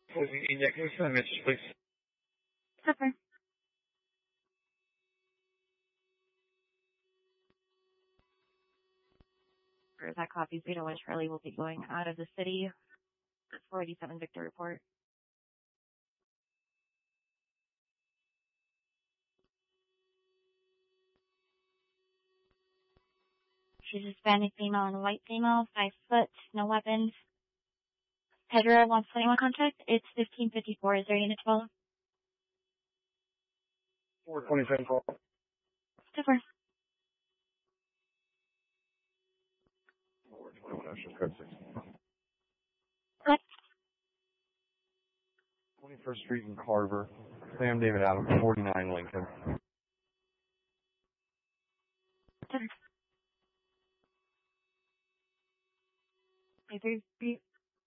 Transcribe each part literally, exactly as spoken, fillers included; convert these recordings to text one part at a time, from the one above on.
Closing index, can we send a message, please? Okay. For that copy, Zeta one Charlie will be going out of the city. four eighty-seven Victor report. She's a Hispanic female and a white female, five foot, no weapons. Pedro wants twenty-one contact. It's fifteen fifty-four. Is there unit twelve? four twenty-seven call. Super. four twenty-one, Ocean Code six. What? twenty-first Street in Carver. Sam David Adams, forty-nine Lincoln. Super. Hey, three, three.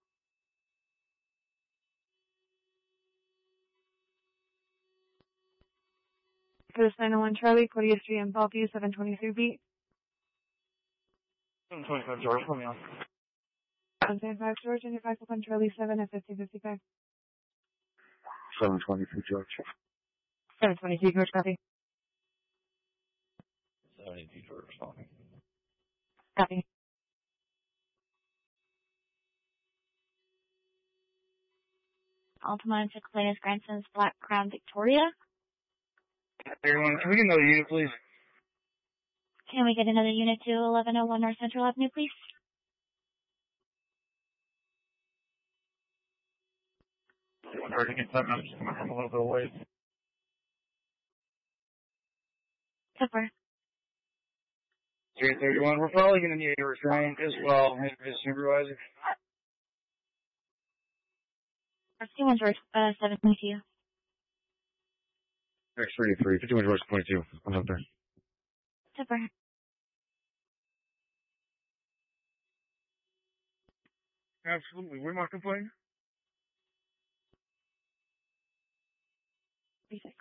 Coast nine oh one Charlie, Cody Street in Bellevue, seven twenty-three beat. seven twenty-five, George, let me on. one seventy-five George, and your five one Charlie, seven at fifty fifty-five. seven twenty-two, George. seven twenty-two George, copy. seventy-two, George, responding. Copy. Altamont to Clay's Grandson's Black Crown Victoria. Everyone, can we get another unit, please? Can we get another unit to eleven oh one North Central Avenue, please? Hard to get that message. I'm a little bit away. Super. three thirty-one, we're probably going to need a restraint as well, as supervisor. fifty-one George, uh, seven twenty-two. X thirty-three, fifty-one George, twenty-two. I'm up there. Super. Absolutely. Where am I complaining? thirty-six.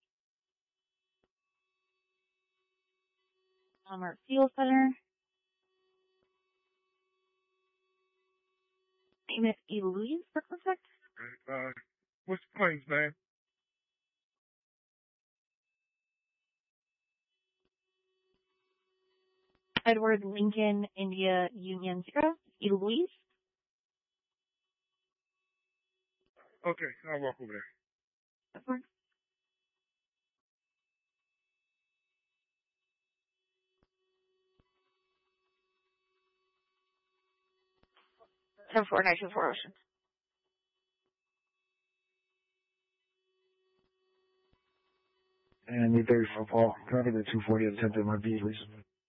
Summer Fuel Center. Name it Eloise for contact. Uh, what's the plane's name? Edward Lincoln, India Union Zero. Eloise. Okay, I'll walk over there. That works. seven four nine two four Ocean. And need thirty-four, Paul. Can I get the two forty attempted my V, please?